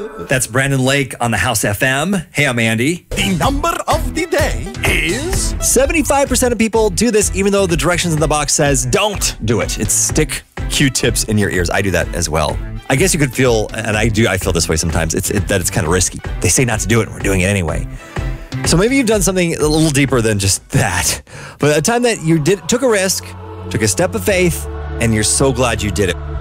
That's Brandon Lake on the House FM. Hey, I'm Andy. The number of the day is 75% of people do this, even though the directions in the box says don't do it. It's stick Q-tips in your ears. I do that as well. I guess you could feel, and I feel this way sometimes, that it's kind of risky. They say not to do it, and we're doing it anyway. So maybe you've done something a little deeper than just that. But a time that you took a risk, took a step of faith, and you're so glad you did it.